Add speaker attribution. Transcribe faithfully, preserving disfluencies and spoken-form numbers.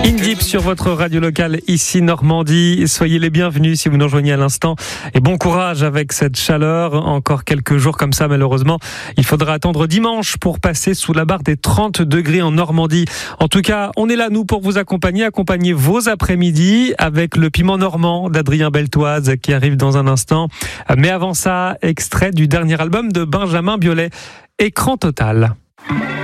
Speaker 1: In Deep sur votre radio locale ici Normandie. Soyez les bienvenus si vous nous rejoignez à l'instant. Et bon courage avec cette chaleur. Encore quelques jours comme ça malheureusement. Il faudra attendre dimanche pour passer sous la barre des trente degrés en Normandie. En tout cas, on est là nous pour vous accompagner. Accompagner vos après-midi avec le piment normand d'Adrien Beltoise qui arrive dans un instant. Mais avant ça, extrait du dernier album de Benjamin Biolay, Écran total.